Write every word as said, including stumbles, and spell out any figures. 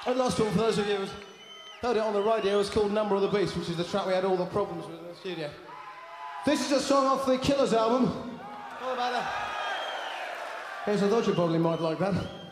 And last one, for those of you who heard it on the radio, it's called Number of the Beast, which is the track we had all the problems with in the studio. This is a song off the Killers album. All about that. Yes, I thought you probably might like that.